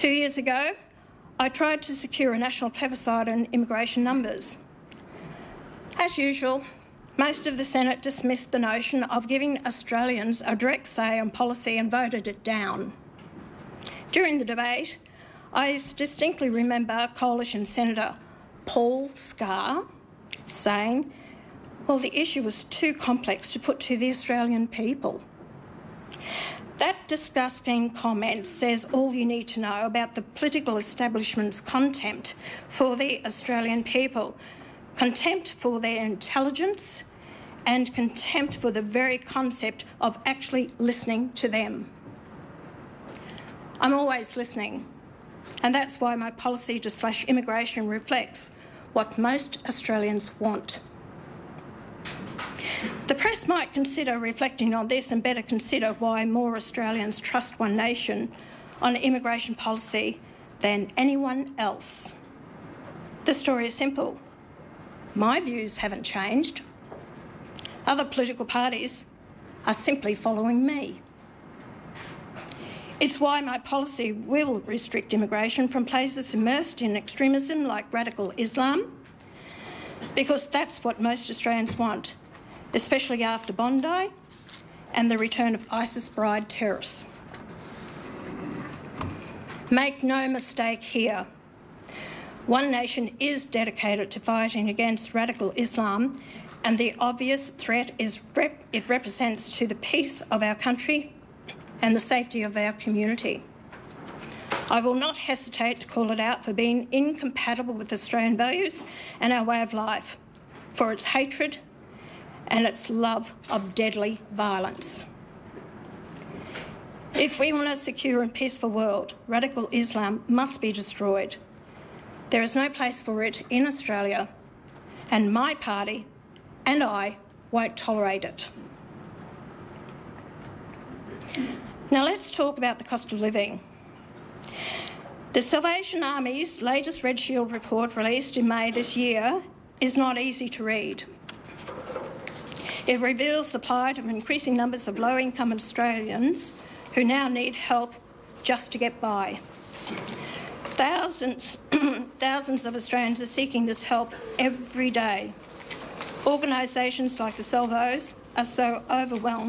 2 years ago, I tried to secure a national plebiscite on immigration numbers. As usual, most of the Senate dismissed the notion of giving Australians a direct say on policy and voted it down. During the debate, I distinctly remember Coalition Senator Paul Scar saying, well, the issue was too complex to put to the Australian people. That disgusting comment says all you need to know about the political establishment's contempt for the Australian people, contempt for their intelligence and contempt for the very concept of actually listening to them. I'm always listening, and that's why my policy to slash immigration reflects what most Australians want. The press might consider reflecting on this and better consider why more Australians trust One Nation on immigration policy than anyone else. The story is simple. My views haven't changed. Other political parties are simply following me. It's why my policy will restrict immigration from places immersed in extremism like radical Islam, because that's what most Australians want, especially after Bondi and the return of ISIS bride terrorists. Make no mistake here. One Nation is dedicated to fighting against radical Islam and the obvious threat it represents to the peace of our country and the safety of our community. I will not hesitate to call it out for being incompatible with Australian values and our way of life, for its hatred and its love of deadly violence. If we want a secure and peaceful world, radical Islam must be destroyed. There is no place for it in Australia, and my party and I won't tolerate it. Now let's talk about the cost of living. The Salvation Army's latest Red Shield report, released in May this year, is not easy to read. It reveals the plight of increasing numbers of low-income Australians who now need help just to get by. Thousands of Australians are seeking this help every day. Organisations like the Salvos are so overwhelmed